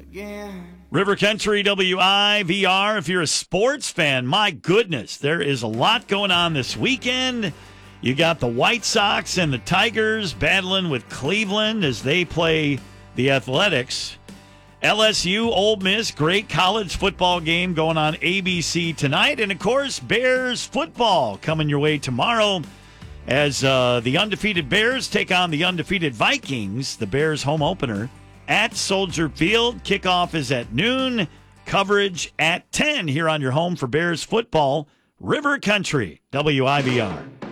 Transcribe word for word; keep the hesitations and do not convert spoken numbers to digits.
River Country W I V R. If you're a sports fan, my goodness, there is a lot going on this weekend. You got the White Sox and the Tigers battling with Cleveland as they play the Athletics. L S U, Ole Miss, great college football game going on A B C tonight. And, of course, Bears football coming your way tomorrow as uh, the undefeated Bears take on the undefeated Vikings, the Bears home opener at Soldier Field. Kickoff is at noon. Coverage at ten here on your home for Bears football. River Country, W I V R.